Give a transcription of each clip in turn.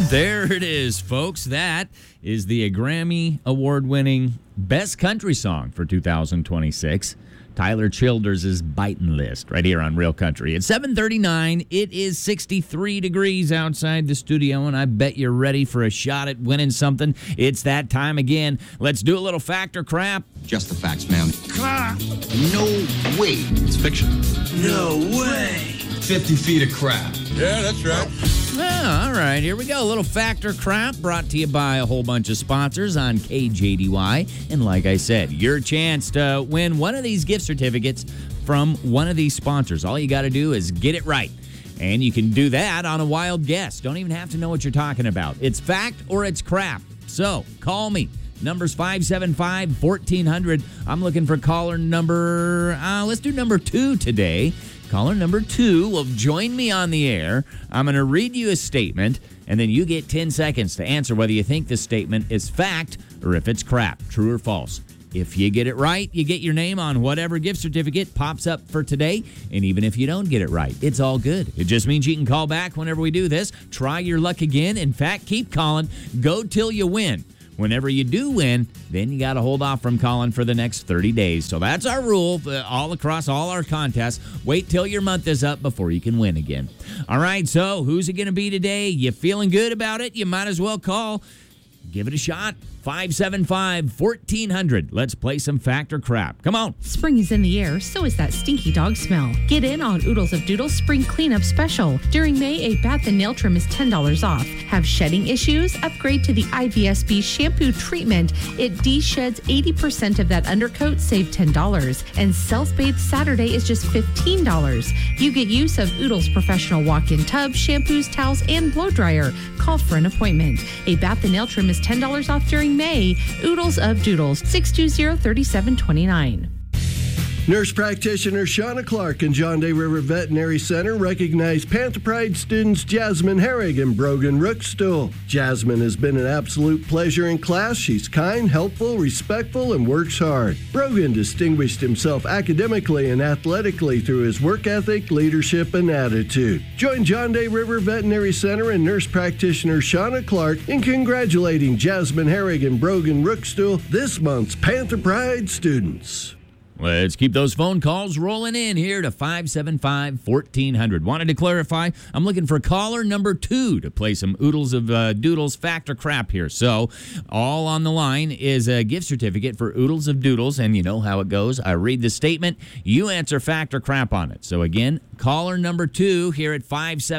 There it is, folks. That is the Grammy Award-winning Best Country Song for 2026. Tyler Childers' Bitin' List right here on Real Country. It's 7:39. It is 63 degrees outside the studio, and I bet you're ready for a shot at winning something. It's that time again. Let's do a little fact or crap. Just the facts, ma'am. No way. It's fiction. No way. 50 feet of crap. Yeah, that's right. All right, here we go. A little fact or crap brought to you by a whole bunch of sponsors on KJDY. And like I said, your chance to win one of these gift certificates from one of these sponsors. All you got to do is get it right. And you can do that on a wild guess. Don't even have to know what you're talking about. It's fact or it's crap. So call me. Number's 575-1400. I'm looking for caller number, let's do number 2 today. Caller number 2 will join me on the air. I'm going to read you a statement, and then you get 10 seconds to answer whether you think this statement is fact or if it's crap, true or false. If you get it right, you get your name on whatever gift certificate pops up for today. And even if you don't get it right, it's all good. It just means you can call back whenever we do this. Try your luck again. In fact, keep calling. Go till you win. Whenever you do win, then you got to hold off from calling for the next 30 days. So that's our rule all across all our contests. Wait till your month is up before you can win again. All right, so who's it going to be today? You feeling good about it? You might as well call. Give it a shot. 575-1400. Let's play some fact or crap. Come on. Spring is in the air, so is that stinky dog smell. Get in on Oodles of Doodles Spring Cleanup Special. During May, a bath and nail trim is $10 off. Have shedding issues? Upgrade to the IVSB shampoo treatment. It de-sheds 80% of that undercoat, save $10. And Self-Bathe Saturday is just $15. You get use of Oodles professional walk-in tub, shampoos, towels, and blow dryer. Call for an appointment. A bath and nail trim is $10 off during May. Oodles of Doodles, 620-3729. Nurse practitioner Shauna Clark and John Day River Veterinary Center recognize Panther Pride students Jasmine Herrig and Brogan Rookstool. Jasmine has been an absolute pleasure in class. She's kind, helpful, respectful, and works hard. Brogan distinguished himself academically and athletically through his work ethic, leadership, and attitude. Join John Day River Veterinary Center and nurse practitioner Shauna Clark in congratulating Jasmine Herrig and Brogan Rookstool, this month's Panther Pride students. Let's keep those phone calls rolling in here to 575-1400. Wanted to clarify, I'm looking for caller number 2 to play some Oodles of Doodles fact or crap here. So all on the line is a gift certificate for Oodles of Doodles, and you know how it goes. I read the statement, you answer fact or crap on it. So again, caller number 2 here at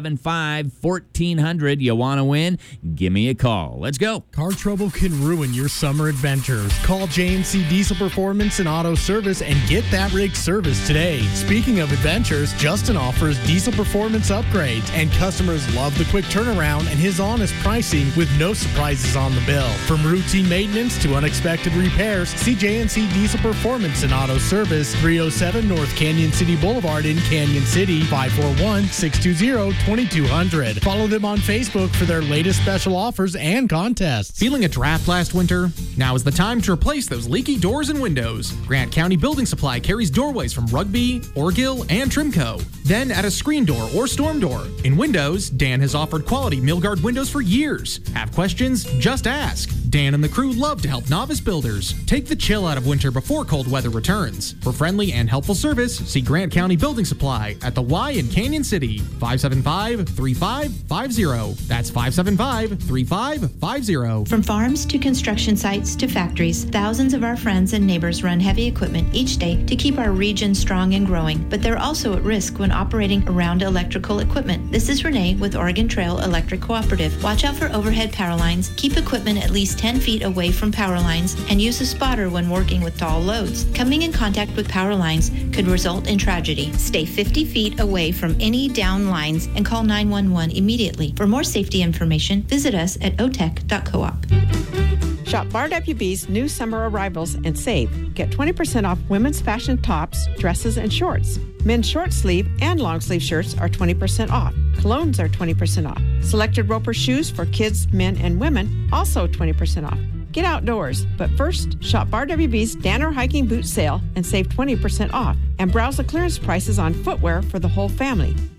575-1400. You want to win? Give me a call. Let's go. Car trouble can ruin your summer adventures. Call JNC Diesel Performance and Auto Service and get that rig serviced today. Speaking of adventures, Justin offers diesel performance upgrades, and customers love the quick turnaround and his honest pricing with no surprises on the bill. From routine maintenance to unexpected repairs, see JNC Diesel Performance and Auto Service, 307 North Canyon City Boulevard in Canyon City, 541-620-2200. Follow them on Facebook for their latest special offers and contests. Feeling a draft last winter? Now is the time to replace those leaky doors and windows. Grant County Building Supply carries doorways from Rugby, Orgill, and Trimco. Then add a screen door or storm door. In windows, Dan has offered quality Milgard windows for years. Have questions? Just ask. Dan and the crew love to help novice builders. Take the chill out of winter before cold weather returns. For friendly and helpful service, see Grant County Building Supply at the Y in Canyon City, 575-3550. That's 575-3550. From farms to construction sites to factories, thousands of our friends and neighbors run heavy equipment each day to keep our region strong and growing, but they're also at risk when operating around electrical equipment. This is Renee with Oregon Trail Electric Cooperative. Watch out for overhead power lines, keep equipment at least 10 feet away from power lines, and use a spotter when working with tall loads. Coming in contact with power lines could result in tragedy. Stay 50 feet away from any down lines and call 911 immediately. For more safety information, visit us at otech.coop. Shop Bar WB's new summer arrivals and save. Get 20% off women's fashion tops, dresses, and shorts. Men's short sleeve and long sleeve shirts are 20% off. Colognes are 20% off. Selected Roper shoes for kids, men, and women, also 20% off. Get outdoors, but first, shop Bar WB's Danner Hiking Boot Sale and save 20% off. And browse the clearance prices on footwear for the whole family.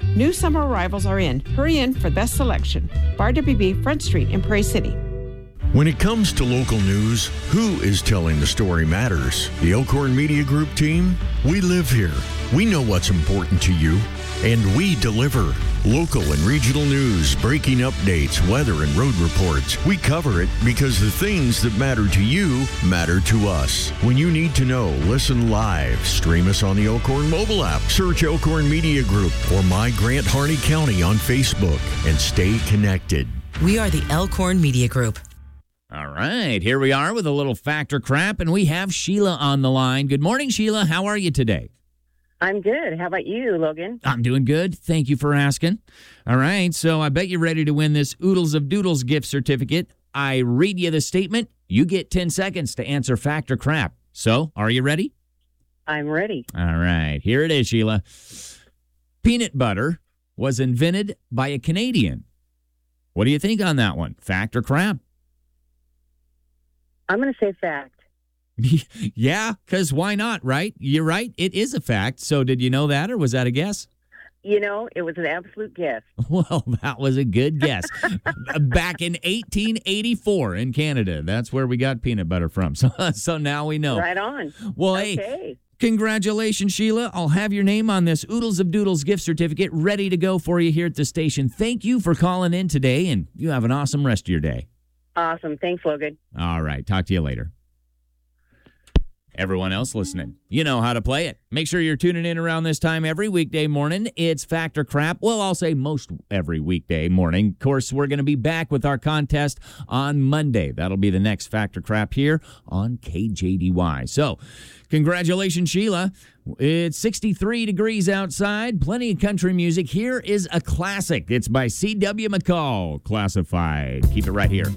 New summer arrivals are in. Hurry in for best selection. Bar WB, Front Street in Prairie City. When it comes to local news, who is telling the story matters? The Elkhorn Media Group team? We live here. We know what's important to you, and we deliver. Local and regional news, breaking updates, weather, and road reports. We cover it because the things that matter to you matter to us. When you need to know, listen live. Stream us on the Elkhorn mobile app. Search Elkhorn Media Group or My Grant Harney County on Facebook and stay connected. We are the Elkhorn Media Group. All right, here we are with a little Factor Crap, and we have Sheila on the line. Good morning, Sheila. How are you today? I'm good. How about you, Logan? I'm doing good. Thank you for asking. All right, so I bet you're ready to win this Oodles of Doodles gift certificate. I read you the statement. You get 10 seconds to answer Fact or Crap. So, are you ready? I'm ready. All right, here it is, Sheila. Peanut butter was invented by a Canadian. What do you think on that one? Fact or crap? I'm going to say fact. Yeah, because why not, right? You're right. It is a fact. So did you know that, or was that a guess? You know, it was an absolute guess. Well, that was a good guess. Back in 1884 in Canada. That's where we got peanut butter from. So now we know. Right on. Well, okay. Hey, congratulations, Sheila. I'll have your name on this Oodles of Doodles gift certificate ready to go for you here at the station. Thank you for calling in today, and you have an awesome rest of your day. Awesome. Thanks, Logan. All right. Talk to you later. Everyone else listening, you know how to play it. Make sure you're tuning in around this time every weekday morning. It's Fact or Crap. Well, I'll say most every weekday morning. Of course, we're going to be back with our contest on Monday. That'll be the next Fact or Crap here on KJDY. So, congratulations, Sheila. It's 63 degrees outside. Plenty of country music. Here is a classic. It's by C.W. McCall, Classified. Keep it right here.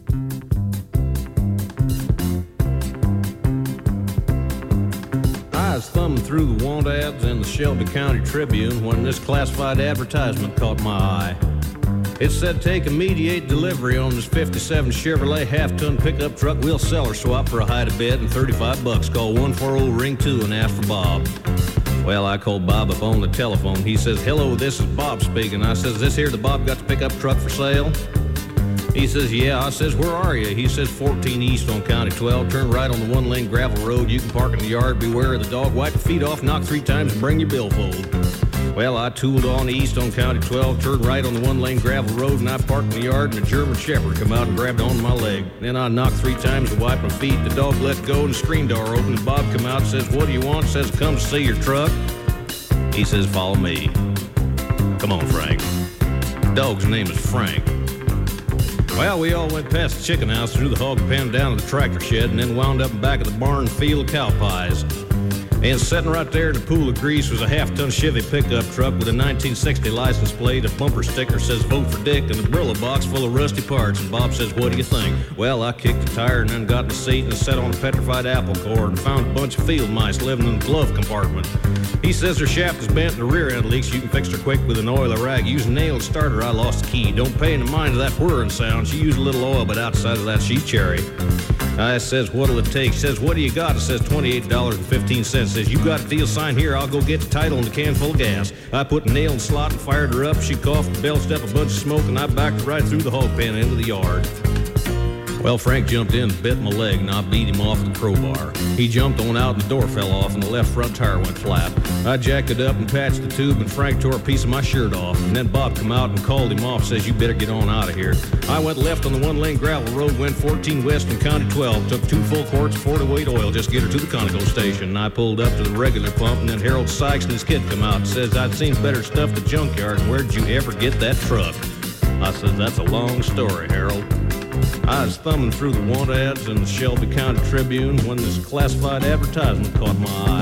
I was thumbing through the want ads in the Shelby County Tribune when this classified advertisement caught my eye. It said, take immediate delivery on this 57 Chevrolet half-ton pickup truck. We'll sell or swap for a hide-a-bed and $35. Call 140-RING-2 and ask for Bob. Well, I called Bob up on the telephone. He says, hello, this is Bob speaking. I says, this here the Bob got the pickup truck for sale? He says, yeah. I says, where are you? He says, 14 East on County 12. Turn right on the one-lane gravel road. You can park in the yard. Beware of the dog. Wipe your feet off. Knock 3 times and bring your billfold. Well, I tooled on east on County 12, turned right on the one-lane gravel road, and I parked in the yard, and a German Shepherd come out and grabbed onto my leg. Then I knocked 3 times to wipe my feet. The dog let go, and the screen door opened, and Bob come out and says, what do you want? Says, come see your truck. He says, follow me. Come on, Frank. Dog's name is Frank. Well, we all went past the chicken house, through the hog pen, down to the tractor shed, and then wound up in back of the barn field of cow pies. And sitting right there in a pool of grease was a half-ton Chevy pickup truck with a 1960 license plate, a bumper sticker says vote for Dick, and a Brillo box full of rusty parts. And Bob says, what do you think? Well, I kicked the tire and then got in the seat and sat on a petrified apple core and found a bunch of field mice living in the glove compartment. He says their shaft is bent and the rear end leaks. You can fix her quick with an oil or rag. Use a nail and starter. I lost the key. Don't pay any mind to that whirring sound. She used a little oil, but outside of that, she's cherry. I says, what'll it take? She says, what do you got? It says $28.15. Says, you got a deal sign here. I'll go get the title and the can full of gas. I put a nail in the slot and fired her up. She coughed and belched up a bunch of smoke, and I backed her right through the hog pen into the yard. Well, Frank jumped in and bit my leg, and I beat him off with a crowbar. He jumped on out, and the door fell off, and the left front tire went flat. I jacked it up and patched the tube, and Frank tore a piece of my shirt off. And then Bob come out and called him off, says, you better get on out of here. I went left on the one-lane gravel road, went 14 west on County 12, took 2 full quarts of 40-weight oil just to get her to the Conoco station. And I pulled up to the regular pump, and then Harold Sykes and his kid come out and says, I'd seen better stuff at the junkyard, and where'd you ever get that truck? I said, that's a long story, Harold. I was thumbing through the want ads in the Shelby County Tribune when this classified advertisement caught my eye.